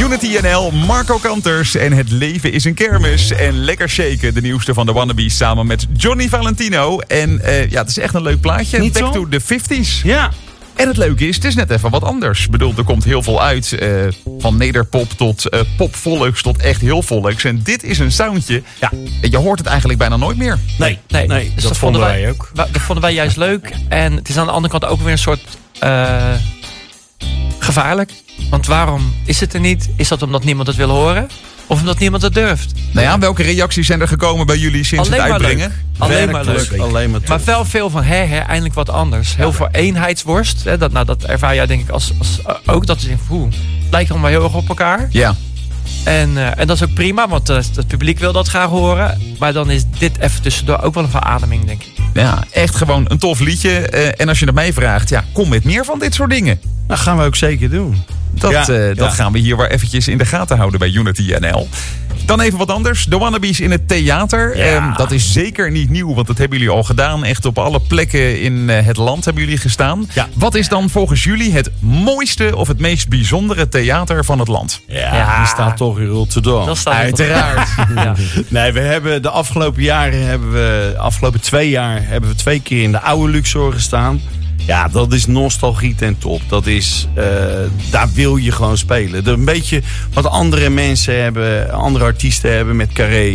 Unity NL, Marco Kanters en Het leven is een kermis. En Lekker shaken, de nieuwste van de Wannabes samen met Johnny Valentino. En het is echt een leuk plaatje. Niet Back zo? to the 50s. Ja. En het leuke is, het is net even wat anders. Ik bedoel, er komt heel veel uit. Van nederpop tot popvolks tot echt heel volks. En dit is een soundje. Ja, je hoort het eigenlijk bijna nooit meer. Nee, Dus dat vonden wij ook. Dat vonden wij juist leuk. En het is aan de andere kant ook weer een soort gevaarlijk. Want waarom is het er niet? Is dat omdat niemand het wil horen? Of omdat niemand het durft? Nou ja, welke reacties zijn er gekomen bij jullie sinds Alleen het maar uitbrengen? leuk. Alleen maar leuk. Alleen maar Maar wel veel van, eindelijk wat anders. Heel veel eenheidsworst. Hè, dat ervaar jij denk ik als ook. Dat is het lijkt allemaal heel erg op elkaar. Ja. En dat is ook prima, want het publiek wil dat graag horen. Maar dan is dit even tussendoor ook wel een verademing, denk ik. Ja, echt gewoon een tof liedje. En als je het mij vraagt, kom met meer van dit soort dingen. Dat gaan we ook zeker doen. Dat gaan we hier weer eventjes in de gaten houden bij Unity NL. Dan even wat anders. De Wannabes in het theater. Ja. Dat is zeker niet nieuw, want dat hebben jullie al gedaan. Echt op alle plekken in het land hebben jullie gestaan. Ja. Wat is dan volgens jullie het mooiste of het meest bijzondere theater van het land? Ja, die staat toch in Rotterdam. Dat staat Uiteraard. Ja. Nee, we hebben de afgelopen 2 jaar hebben we 2 keer in de oude Luxor gestaan. Ja, dat is nostalgie ten top. Dat is, daar wil je gewoon spelen. Een beetje wat andere mensen hebben, andere artiesten hebben met Carré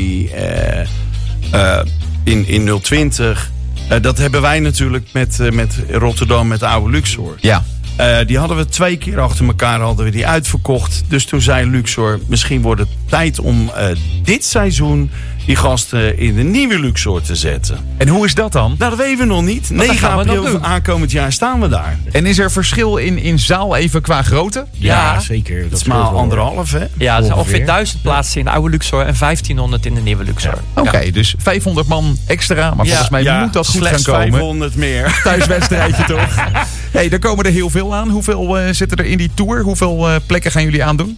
in 020. Dat hebben wij natuurlijk met Rotterdam, met de oude Luxor. Ja. Die hadden we 2 keer achter elkaar die uitverkocht. Dus toen zei Luxor, misschien wordt het tijd om dit seizoen die gasten in de nieuwe Luxor te zetten. En hoe is dat dan? Nou, dat weten we nog niet. 9 gaan we april nog doen. aankomend jaar staan we daar. En is er verschil in zaal even qua grootte? Ja, zeker. Dat is maar 1,5, hè? Ja, er zijn ongeveer Ongeveer. 1000 plaatsen in de oude Luxor en 1500 in de nieuwe Luxor. Oké, dus 500 man extra. Maar volgens mij moet dat goed gaan slechts komen. 500 meer. Thuiswedstrijdje toch? Hey, daar komen er heel veel aan. Hoeveel zitten er in die tour? Hoeveel plekken gaan jullie aandoen?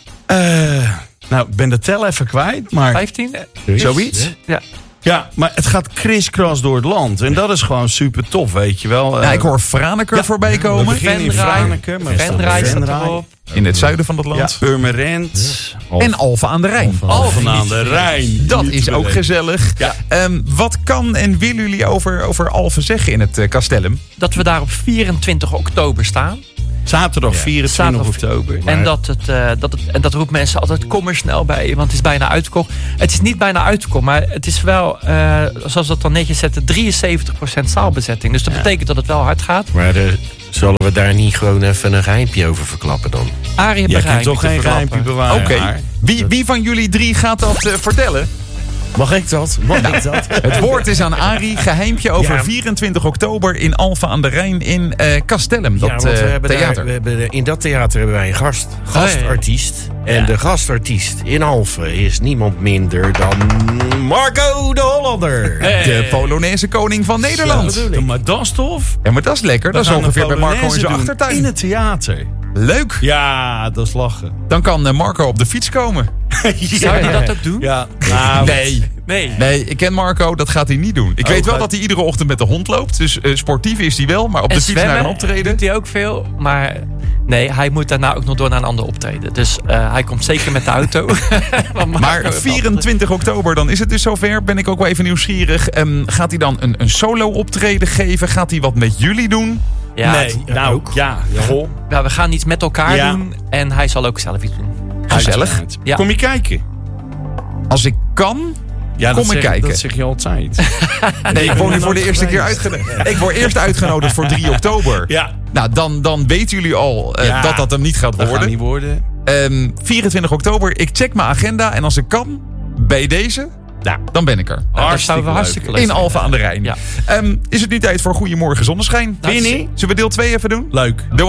Nou, ik ben de tel even kwijt, maar 15? zoiets. Ja. Ja, maar het gaat kriskras door het land. En dat is gewoon super tof, weet je wel. Ik hoor Franeker voorbij We komen. beginnen in Franeker. maar we staan Venray in staat Venray. erop. In het zuiden van het Ja, land. Purmerend. En Alphen aan de Rijn. Alphen aan de Rijn. Dat Niet is te ook vergeten. gezellig. Ja. Wat kan en willen jullie over Alphen zeggen in het Castellum? Dat we daar op 24 oktober staan. Zaterdag 24 oktober. En dat roept mensen altijd, kom er snel bij, want het is bijna uitverkocht. Het is niet bijna uitverkocht, maar het is wel, zoals dat dan netjes zetten, 73% zaalbezetting. Dus dat betekent dat het wel hard gaat. Maar zullen we daar niet gewoon even een geheimpje over verklappen dan? Arie heeft Jij een kunt toch geheimpje geen te geheimpje verklappen. bewaren. Oké. Wie van jullie 3 gaat dat vertellen? Mag ik dat? Het woord is aan Arie. Geheimpje over Ja. 24 oktober in Alphen aan de Rijn in Castellum. Dat Ja, want we hebben theater. in dat theater hebben wij een gastartiest. En de gastartiest in Alphen is niemand minder dan Marco de Hollander. De Polonaise koning van Nederland. Maar dat is tof. Ja, maar dat is lekker. Dat is ongeveer bij Marco in zijn achtertuin. In het theater. Leuk. Ja, dat is lachen. Dan kan Marco op de fiets komen. Zou je dat ook doen? Ja, nou, Nee, ik ken Marco, dat gaat hij niet doen. Ik weet wel dat hij iedere ochtend met de hond loopt. Dus sportief is hij wel, maar op de fiets naar een optreden. doet hij ook veel, maar nee, hij moet daarna ook nog door naar een ander optreden. Dus hij komt zeker met de auto. Maar 24 oktober, dan is het dus zover. Ben ik ook wel even nieuwsgierig. Gaat hij dan een solo optreden geven? Gaat hij wat met jullie doen? Ja, nee, nou, ja. Goh. ja, we gaan iets met elkaar Ja. doen en hij zal ook zelf iets doen. Gezellig. Ja. Kom je kijken? Als ik kan, Ja, kom ik kijken. Dat zeg je altijd. Nee, ik word nu voor de eerste keer uitgenodigd. Ik word eerst uitgenodigd voor 3 oktober. Ja, Nou, dan weten jullie al dat hem niet gaat dat gaat worden. niet worden. 24 oktober, ik check mijn agenda. En als ik kan, bij deze, dan ben ik er. Dat zouden we hartstikke leuk In vinden. Alphen aan de Rijn. Ja. Is het nu tijd voor Goedemorgen Zonneschijn? Dat is- Zullen we deel 2 even doen? Leuk.